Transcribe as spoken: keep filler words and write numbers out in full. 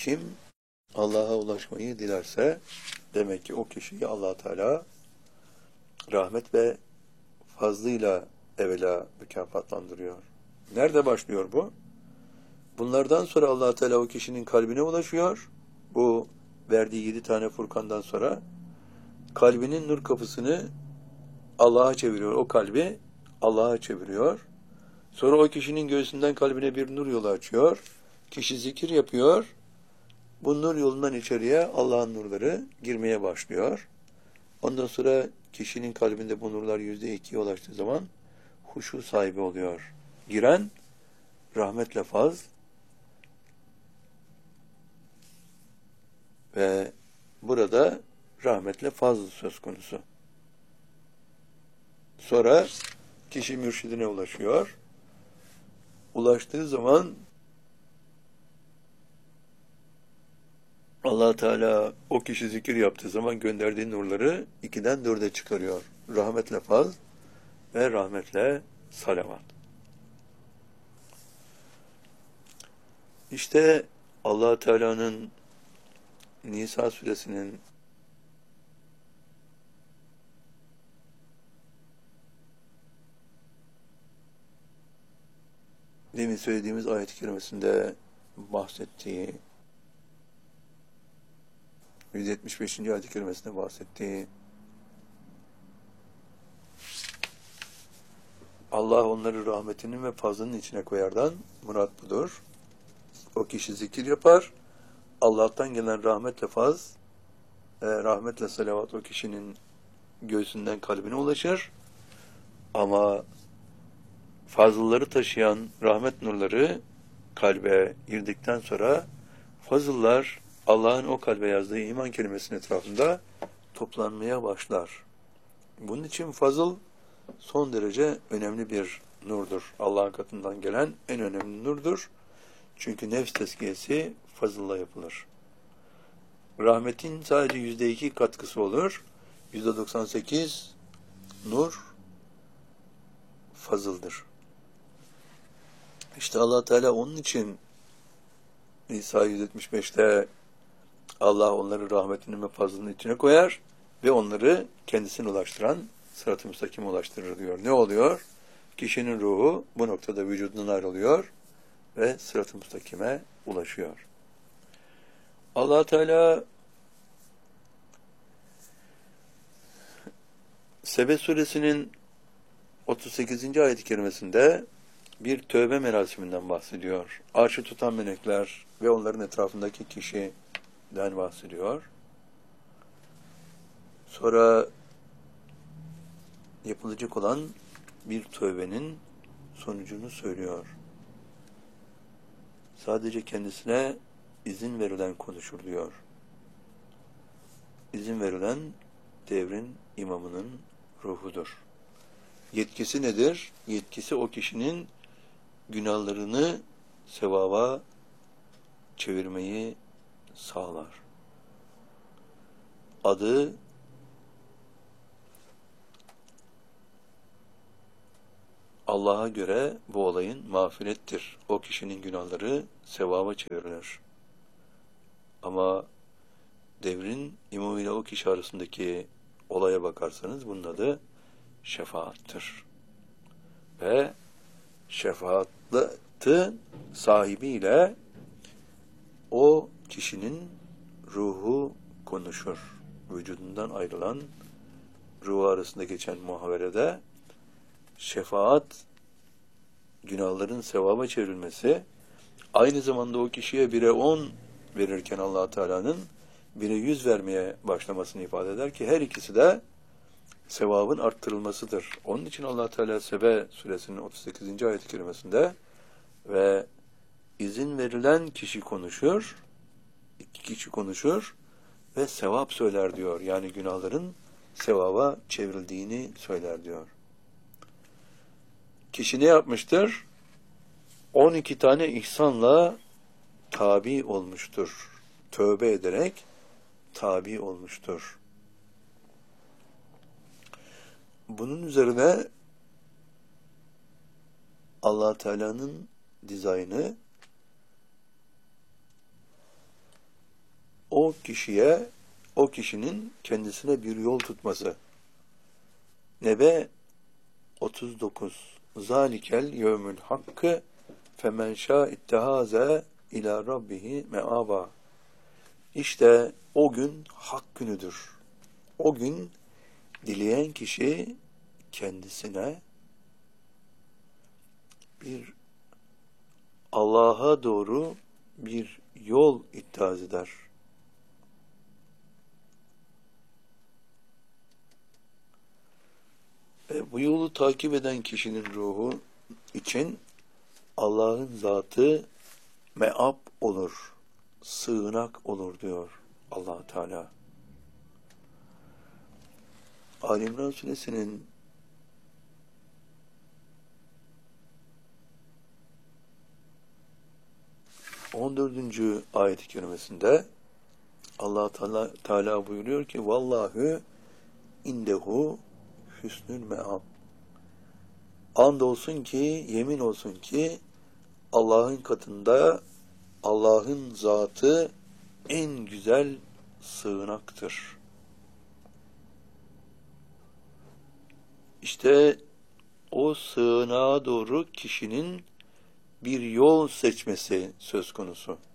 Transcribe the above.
kim Allah'a ulaşmayı dilerse demek ki o kişiyi Allah Teala rahmet ve fazlıyla evvela mükafatlandırıyor. Nerede başlıyor bu? Bunlardan sonra Allah Teala o kişinin kalbine ulaşıyor. Bu verdiği yedi tane Furkan'dan sonra kalbinin nur kapısını Allah'a çeviriyor. O kalbi Allah'a çeviriyor. Sonra o kişinin göğsünden kalbine bir nur yolu açıyor. Kişi zikir yapıyor. Bu nur yolundan içeriye Allah'ın nurları girmeye başlıyor. Ondan sonra kişinin kalbinde bu nurlar yüzde ikiye ulaştığı zaman huşu sahibi oluyor. Giren rahmetle faz ve burada rahmetle faz söz konusu. Sonra kişi mürşidine ulaşıyor. Ulaştığı zaman Allah Teala o kişi zikir yaptığı zaman gönderdiği nurları ikiden dörde çıkarıyor. Rahmetle faz ve rahmetle salavat. İşte Allah Teala'nın Nisa suresinin demin söylediğimiz ayet-i kerimesinde bahsettiği yüz yetmiş beşinci ayet-i kerimesinde bahsettiği Allah onları rahmetinin ve fazlının içine koyardan murat budur. O kişi zikir yapar. Allah'tan gelen rahmetle faz, e, rahmetle salavat o kişinin göğsünden kalbine ulaşır. Ama fazılları taşıyan rahmet nurları kalbe girdikten sonra fazıllar Allah'ın o kalbe yazdığı iman kelimesinin etrafında toplanmaya başlar. Bunun için fazıl son derece önemli bir nurdur. Allah'ın katından gelen en önemli nurdur. Çünkü nefs tezkiyesi fazılla yapılır. Rahmetin sadece yüzde iki katkısı olur. Yüzde doksan sekiz nur fazıldır. İşte Allah Teala onun için İsa yüz yetmiş beşte Allah onları rahmetinin ve fazlının içine koyar ve onları kendisine ulaştıran sırat-ı müstakime ulaştırır diyor. Ne oluyor? Kişinin ruhu bu noktada vücudundan ayrılıyor ve sırat-ı müstakime ulaşıyor. Allah Teala Sebe suresinin otuz sekizinci ayet-i kerimesinde bir tövbe merasiminden bahsediyor. Arşı tutan melekler ve onların etrafındaki kişiden bahsediyor. Sonra yapılacak olan bir tövbenin sonucunu söylüyor. Sadece kendisine izin verilen konuşur diyor. İzin verilen devrin imamının ruhudur. Yetkisi nedir? Yetkisi o kişinin günahlarını sevaba çevirmeyi sağlar. Adı Allah'a göre bu olayın mağfirettir. O kişinin günahları sevaba çevrilir. Ama devrin imamı ile o kişi arasındaki olaya bakarsanız bunun adı şefaattır. Ve şefaatli sahibiyle o kişinin ruhu konuşur. Vücudundan ayrılan ruhu arasında geçen muhaverede şefaat, günahların sevaba çevrilmesi, aynı zamanda o kişiye bire on verirken Allah Teala'nın bire yüz vermeye başlamasını ifade eder ki her ikisi de sevabın arttırılmasıdır. Onun için Allah Teala Sebe suresinin otuz sekizinci ayet-i kerimesinde ve izin verilen kişi konuşur, iki kişi konuşur ve sevap söyler diyor. Yani günahların sevaba çevrildiğini söyler diyor. Kişi ne yapmıştır? on iki tane ihsanla tabi olmuştur. Tövbe ederek tabi olmuştur. Bunun üzerine Allah Teala'nın dizaynı o kişiye, o kişinin kendisine bir yol tutması. Nebe otuz dokuz. Zalikel yevmül hakkı femen şâ ittehaze ila rabbihi me'aba. İşte o gün hak günüdür. O gün dileyen kişi kendisine bir Allah'a doğru bir yol ittihaz eder. E, bu yolu takip eden kişinin ruhu için Allah'ın zatı me'ab olur, sığınak olur diyor Allah Teala. Ali İmran Suresinin on dördüncü ayet-i kerimesinde Allah Teala, Teala buyuruyor ki vallahu indehu hüsnül me'ab. Andolsun ki, yemin olsun ki Allah'ın katında Allah'ın zatı en güzel sığınaktır. İşte o sığınağa doğru kişinin bir yol seçmesi söz konusu.